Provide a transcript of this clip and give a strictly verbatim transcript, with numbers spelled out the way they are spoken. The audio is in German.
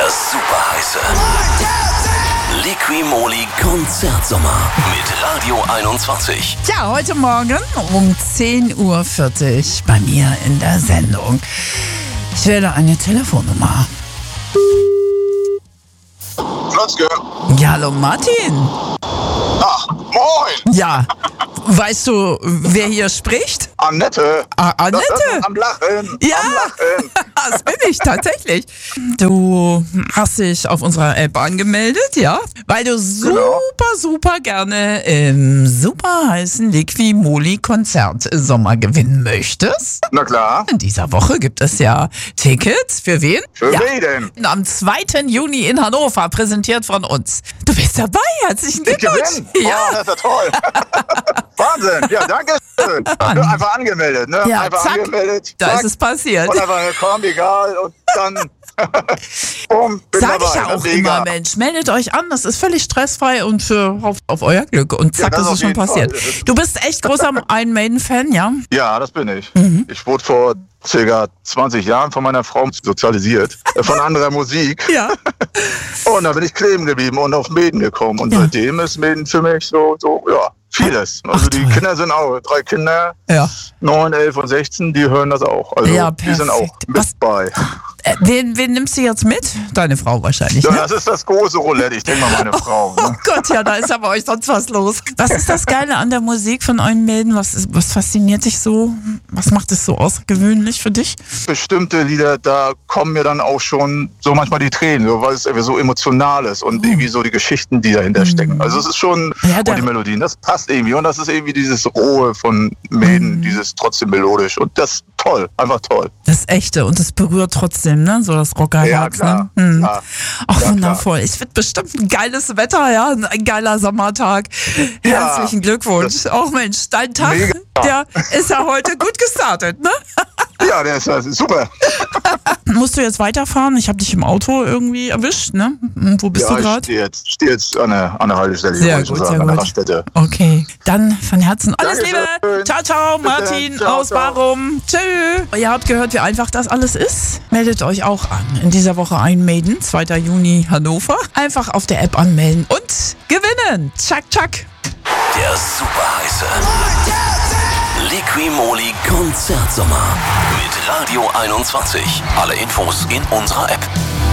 super heiße Liqui-Moly Konzertsommer mit Radio einundzwanzig. Ja, heute Morgen um zehn Uhr vierzig bei mir in der Sendung. Ich wähle eine Telefonnummer. Flotzke. Ja, hallo Martin. Ach, moin. Ja, weißt du, wer hier spricht? Annette. Ah, Annette? Am Lachen. Ja, Am Lachen. das bin ich tatsächlich. Du hast dich auf unserer App angemeldet, ja? Weil du super, Genau. super gerne im super heißen Liqui-Moly Konzertsommer gewinnen möchtest. Na klar. In dieser Woche gibt es ja Tickets. Für wen? Für ja. wen denn? Am zweiten Juni in Hannover, präsentiert von uns. Du bist dabei, herzlichen Ich Glückwunsch. gewinne? Ja. Oh, das ist ja toll. Wahnsinn. Ja, danke schön. Einfach angemeldet, ne? Ja, einfach zack, angemeldet. da zack. ist es passiert. Und einfach, komm, egal. Und dann, bumm, bin Sag dabei. ich ja ne? auch Mega. immer, Mensch, meldet euch an, das ist völlig stressfrei und für auf, auf euer Glück. Und zack, Ja, das ist auf es schon jeden passiert. Fall. Du bist echt großer Iron Maiden-Fan, ja? Ja, das bin ich. Mhm. Ich wurde vor circa zwanzig Jahren von meiner Frau sozialisiert. äh, Von anderer Musik. Ja. Und da bin ich kleben geblieben und auf Maiden gekommen. Und Ja. seitdem ist Maiden für mich so, so ja, vieles. Also Ach, die toll. Kinder sind auch, drei Kinder, Ja. neun, elf und sechzehn, die hören das auch. Also Ja, die sind auch perfekt. mit Was- bei. Äh, wen, wen nimmst du jetzt mit? Deine Frau wahrscheinlich, Ja, ne? das ist das große Roulette, ich denke mal meine Frau. Oh Ne? Gott, ja, da ist ja bei euch sonst was los. Was ist das Geile an der Musik von Iron Maiden? Was, ist, was fasziniert dich so? Was macht es so außergewöhnlich für dich? Bestimmte Lieder, da kommen mir dann auch schon so manchmal die Tränen, so, weil es irgendwie so emotional ist und irgendwie so die Geschichten, die dahinter stecken. Also es ist schon, Ja, und der- die Melodien, das passt irgendwie. Und das ist irgendwie dieses Rohe von Maiden, dieses trotzdem melodisch. Und das toll, einfach toll. Das Echte und es berührt trotzdem, ne? So das Rockerherz, Ja, klar, ne? Hm. klar. Ach, Ja, wundervoll. Es wird bestimmt ein geiles Wetter, ja? Ein geiler Sommertag. Ja, Herzlichen Glückwunsch. Auch Mensch, dein Tag, Mega. der ist ja heute gut gestartet, ne? Ja, der ist, das ist super. Musst du jetzt weiterfahren? Ich habe dich im Auto irgendwie erwischt, ne? Und wo bist ja, du ich gerade? stehe jetzt, steh jetzt an der, an der Haltestelle, Sehr wollte ich gut, schon sehr sagen, an der gut. Raststätte. Okay, dann von Herzen alles Dankeschön. Liebe. Ciao, ciao, Bitte. Martin Ciao, aus ciao. Barum. Tschö. Ihr habt gehört, wie einfach das alles ist. Meldet euch auch an. In dieser Woche Iron Maiden, zweiten Juni Hannover. Einfach auf der App anmelden und gewinnen. Tschack, tschack. Der super heiße Liqui-Moly Konzertsommer mit Radio einundzwanzig. Alle Infos in unserer App.